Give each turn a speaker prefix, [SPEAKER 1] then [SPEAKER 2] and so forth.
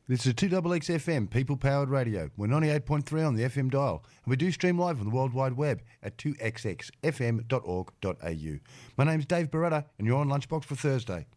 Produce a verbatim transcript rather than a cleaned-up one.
[SPEAKER 1] This is two X X F M, people-powered radio. We're ninety-eight point three on the F M dial, and we do stream live on the World Wide Web at two x x f m dot org dot a u. My name's Dave Beretta, and you're on Lunchbox for Thursday.